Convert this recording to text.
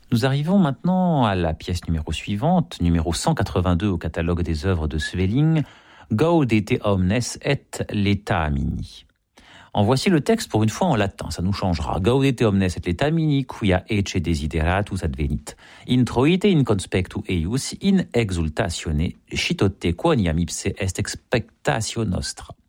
Nous arrivons maintenant à la pièce numéro suivante, numéro 182 au catalogue des œuvres de Svelling, Gaudete omnes et Letamini. En voici le texte pour une fois en latin, ça nous changera. Gaudete omnes et Letamini, quia ecce desideratus advenit. Introite in conspectu eius in exultatione, citote quoniam ipse est expectatio nostra.